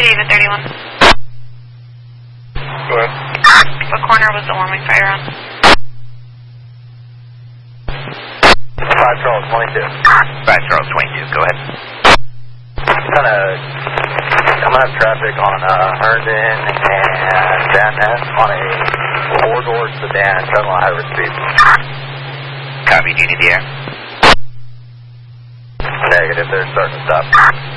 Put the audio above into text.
David 31. Go ahead. What corner was the warming fire on? 5 Charles 22. 5 Charles 22, go ahead. Kind of coming up traffic on Herndon and Van Ness on a 4-door sedan, traveling at high speed. Copy, do you need the air? Negative, they're starting to stop.